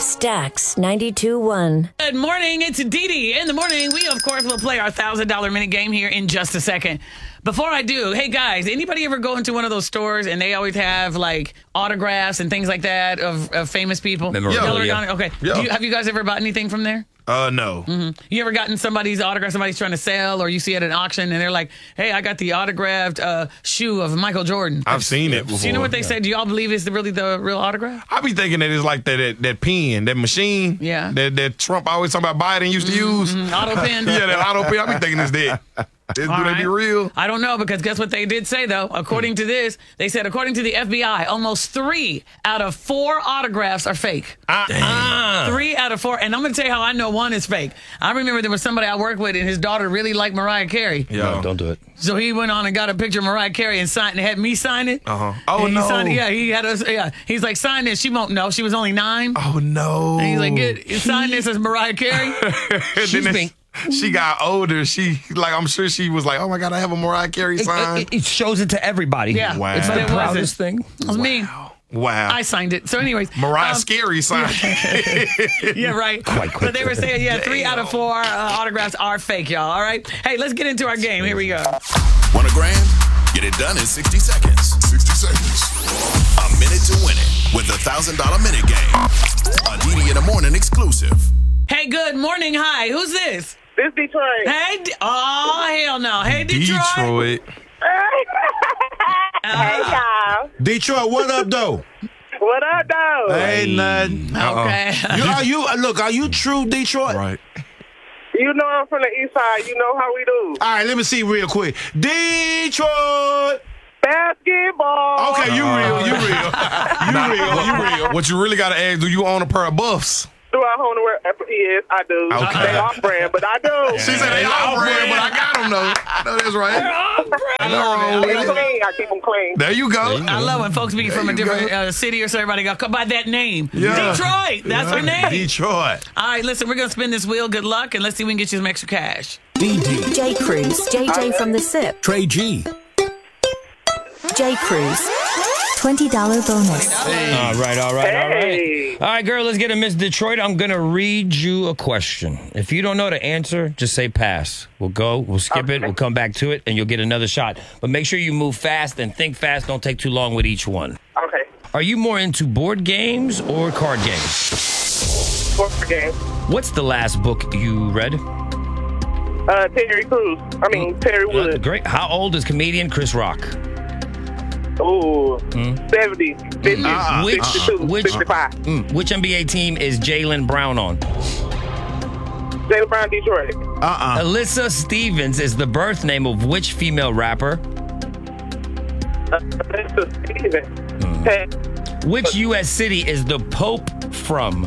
Stax 92.1. Good morning. It's Dee Dee. In the morning, we, of course, will play our $1,000 minute game here in just a second. Before I do, hey, guys, anybody ever go into one of those stores and they always have, like, autographs and things like that of famous people? Yeah. Okay. Yeah. Have you guys ever bought anything from there? No. Mm-hmm. You ever gotten somebody's autograph, somebody's trying to sell, or you see at an auction and they're like, hey, I got the autographed shoe of Michael Jordan. I've seen it before. So you know what they say? Do y'all believe it's really the real autograph? I be thinking that it's like that pen, that machine. Yeah. That Trump always talking about Biden used to use. Auto pen. Yeah, that auto pen. I be thinking it's that. Do they be real? I don't know, because guess what they did say, though? According to this, they said, according to the FBI, almost 3 out of 4 autographs are fake. 3 out of 4. And I'm going to tell you how I know one is fake. I remember there was somebody I worked with, and his daughter really liked Mariah Carey. Yeah. No, don't do it. So he went on and got a picture of Mariah Carey and signed, and had me sign it. Uh-huh. Oh, and he no. signed it. Yeah, he had us. Yeah, he's like, sign this. She won't know. She was only 9. Oh, no. And he's like, sign this as Mariah Carey. She got older. I'm sure she was like, oh my God, I have a Mariah Carey sign. It shows it to everybody. Yeah. Wow. It's But the it wasn't. proudest thing. It was me. Wow. I signed it. So anyways. Mariah Scary sign. Yeah, right. Quite quick. But they were saying, 3 out of 4 autographs are fake, y'all. All right. Hey, let's get into our game. Here we go. Want $1,000? Get it done in 60 seconds. 60 seconds. A minute to win it with the $1,000 minute game. A Dee Dee in the Morning exclusive. Hey, good morning. Hi. Who's this? This Detroit. Hey. Oh, hell no. Hey, Detroit. Hey, y'all. Detroit, what up, though? What up, though? Ain't nothing. Okay. Are you true, Detroit? Right. You know I'm from the east side. You know how we do. All right, let me see real quick. Detroit. Basketball. Okay, you real. You real. What you really got to ask, do you own a pair of buffs? Do I own the wear? Yes, I do. Okay. They off brand, but I do. She said they all brand, but I got them, though. I know that's right. I love it. They clean. I keep them clean. There you go. I love when folks be from a different city or so. Everybody go by that name. Yeah. Detroit. That's her name. Detroit. All right, listen, we're going to spin this wheel. Good luck, and let's see if we can get you some extra cash. DD. J. Cruz. JJ from the SIP. Trey G. J. Cruz. $20 bonus. All right. Hey. All right, girl, let's get it, Miss Detroit. I'm going to read you a question. If you don't know the answer, just say pass. We'll skip it, we'll come back to it, and you'll get another shot. But make sure you move fast and think fast. Don't take too long with each one. Okay. Are you more into board games or card games? Board game. What's the last book you read? Terry Crews. Terry Wood. Great. How old is comedian Chris Rock? Ooh. 70, 50, 62, 65. Which NBA team is Jaylen Brown on? Jaylen Brown, Detroit. Alyssa Stevens is the birth name of which female rapper? Which U.S. city is the Pope from?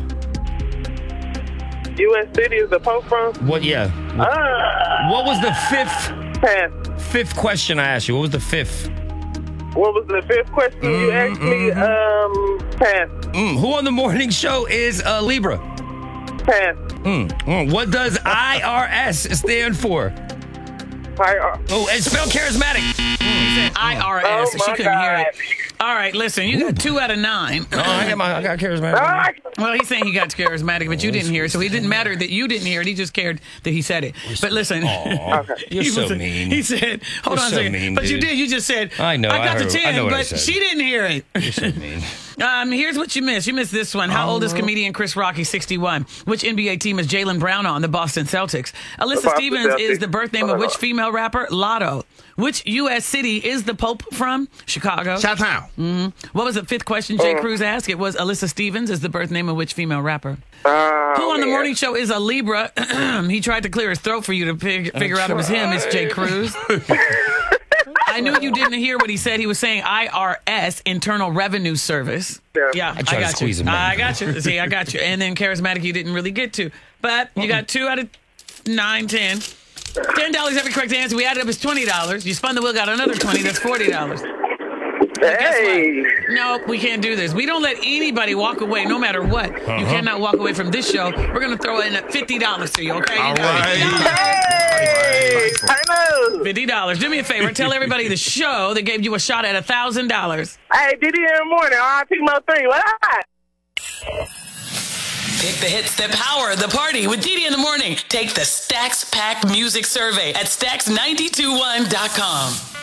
U.S. city is the Pope from? What? Yeah. What was the fifth question I asked you? What was the fifth? What was the fifth question you asked me? Pass. Who on the morning show is Libra? Pass. What does IRS stand for? Oh, and spell charismatic. He said IRS. Oh, She my couldn't hear God. it. All right, listen, you got 2 out of 9. I got charismatic. Well, he's saying he got charismatic, but you didn't hear it, so it didn't matter that you didn't hear it. He just cared that he said it. But listen, You're so mean. He said, hold You're on so a second. mean, but you dude. did. You just said, I know, I got I the heard- I 10, know what I but said. she didn't hear it. You're so mean. Here's what you missed. You missed this one. How old is comedian Chris Rock? He's 61. Which NBA team is Jaylen Brown on? The Boston Celtics. Alyssa Boston Stevens is Celtics. the birth name of which female rapper? Lotto. Which U.S. city is the Pope from? Chicago. Chi-town. What was the 5th question Jay Cruz asked? It was Alyssa Stevens is the birth name of which female rapper? Who on the morning show is a Libra? He tried to clear his throat for you to figure out it was him. It's Jay Cruz. I knew you didn't hear what he said. He was saying IRS, Internal Revenue Service. Yeah, I tried to got squeeze you. him in. I got you. See, I got you. And then charismatic, you didn't really get to. But you got 2 out of 9, 10. $10 every correct answer. We added up as $20. You spun the wheel, got another 20. That's $40. Hey. No, we can't do this. We don't let anybody walk away, no matter what. You cannot walk away from this show. We're going to throw in $50 to you, okay? All right. Hey. I know. $50. Do me a favor. Tell everybody the show that gave you a shot at $1,000. Hey, Diddy in the morning. RIP Mo 3. What up? Pick the hits that power the party with Didi in the morning. Take the Stacks Pack Music Survey at Stacks921.com.